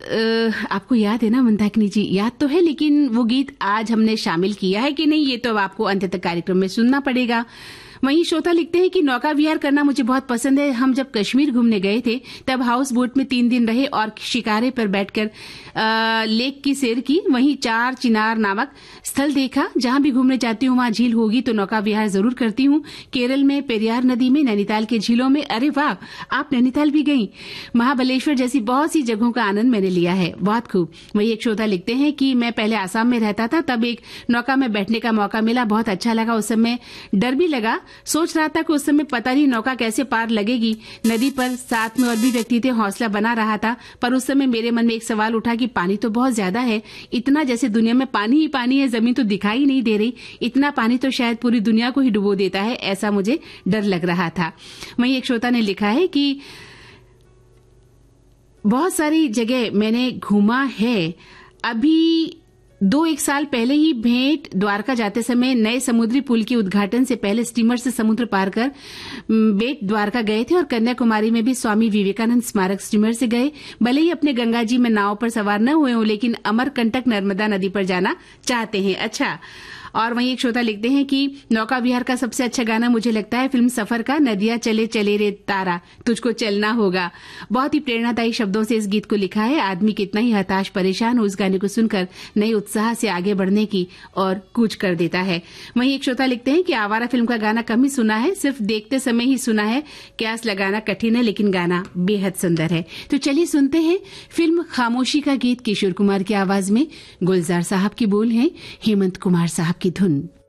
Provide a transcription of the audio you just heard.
आपको याद है ना मंदाकिनी जी? याद तो है, लेकिन वो गीत आज हमने शामिल किया है कि नहीं, ये तो अब आपको अंत तक कार्यक्रम में सुनना पड़ेगा। वहीं श्रोता लिखते हैं कि नौका विहार करना मुझे बहुत पसंद है। हम जब कश्मीर घूमने गए थे तब हाउस बोट में 3 दिन रहे और शिकारे पर बैठकर लेक की सैर की। वहीं 4 चिनार नामक स्थल देखा। जहां भी घूमने जाती हूँ वहां झील होगी तो नौका विहार जरूर करती हूँ। केरल में पेरियार नदी में, नैनीताल के झीलों में। अरे वाह, आप नैनीताल भी गई। महाबलेश्वर जैसी बहुत सी जगहों का आनंद मैंने लिया है। बहुत खूब। वही एक श्रोता लिखते हैं कि मैं पहले आसाम में रहता था, तब एक नौका में बैठने का मौका मिला, बहुत अच्छा लगा। उस समय डर भी लगा, सोच रहा था कि उस समय पता नहीं नौका कैसे पार लगेगी नदी पर। साथ में और भी व्यक्ति थे, हौसला बना रहा था। पर उस समय मेरे मन में एक सवाल उठा कि पानी तो बहुत ज्यादा है, इतना जैसे दुनिया में पानी ही पानी है, जमीन तो दिखाई नहीं दे रही। इतना पानी तो शायद पूरी दुनिया को ही डुबो देता है, ऐसा मुझे डर लग रहा था। वहीं एक श्रोता ने लिखा है कि बहुत सारी जगह मैंने घूमा है। अभी 2-1 साल पहले ही भेंट द्वारका जाते समय नए समुद्री पुल के उद्घाटन से पहले स्टीमर से समुद्र पार कर बेट द्वारका गए थे और कन्याकुमारी में भी स्वामी विवेकानंद स्मारक स्टीमर से गए। भले ही अपने गंगा जी में नाव पर सवार न हुए हों, लेकिन अमरकंटक नर्मदा नदी पर जाना चाहते हैं। अच्छा, और वहीं एक श्रोता लिखते हैं कि नौका विहार का सबसे अच्छा गाना मुझे लगता है फिल्म सफर का, नदिया चले चले रे तारा तुझको चलना होगा। बहुत ही प्रेरणादायी शब्दों से इस गीत को लिखा है। आदमी कितना ही हताश परेशान हो, उस गाने को सुनकर नए उत्साह से आगे बढ़ने की और कूच कर देता है। वहीं एक श्रोता लिखते हैं कि आवारा फिल्म का गाना कम ही सुना है, सिर्फ देखते समय ही सुना है। क्यास लगाना कठिन है लेकिन गाना बेहद सुंदर है। तो चलिए सुनते हैं फिल्म खामोशी का गीत किशोर कुमार की आवाज में। गुलजार साहब की बोल है, हेमंत कुमार साहब की धुन।